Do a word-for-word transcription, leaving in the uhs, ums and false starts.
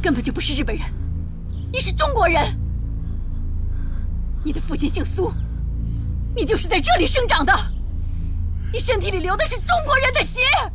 根本就不是日本人，你是中国人。你的父亲姓苏，你就是在这里生长的，你身体里流的是中国人的血。